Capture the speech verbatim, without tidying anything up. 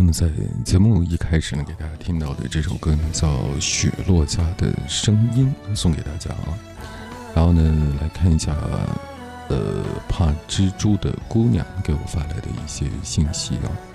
那么在节目一开始呢，给大家听到的这首歌呢叫《雪落下的声音》，送给大家啊。然后呢，来看一下，呃，怕蜘蛛的姑娘给我发来的一些信息啊。